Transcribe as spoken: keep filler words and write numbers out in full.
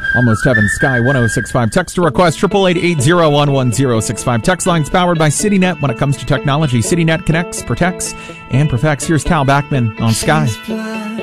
Almost Heaven, Sky one oh six five. Text to request, triple eight eight zero one one zero six five. Text lines powered by CityNet. When it comes to technology, CityNet connects, protects, and perfects. Here's Tal Bachman on Sky.